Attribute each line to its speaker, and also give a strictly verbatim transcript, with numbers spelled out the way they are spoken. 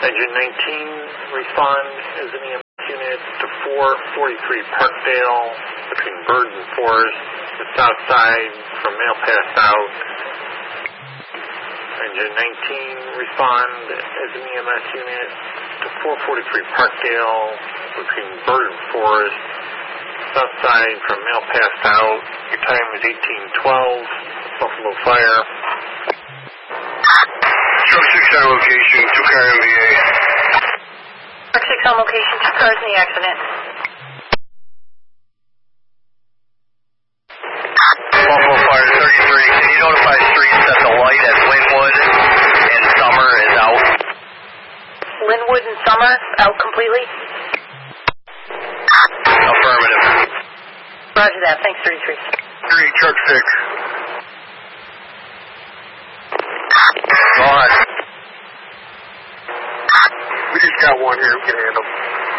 Speaker 1: Engine nineteen, respond as an E M S unit to four forty-three Parkdale between Bird and Forest, the south side from Mail Pass Out. Engine nineteen, respond as an E M S unit to four forty-three Parkdale between Bird and Forest, south side from Mail Pass Out. Your time is eighteen twelve, Buffalo Fire.
Speaker 2: Truck six on location, two car M V A.
Speaker 3: Truck six on location, two cars in the accident.
Speaker 2: Buffalo Fire thirty-three, can you notify streets that the light at Linwood and Summer is out?
Speaker 3: Linwood and Summer out completely?
Speaker 2: Affirmative.
Speaker 3: Roger that, thanks thirty-three.
Speaker 2: Three, truck six. Go ahead.
Speaker 4: We just got one here who can handle.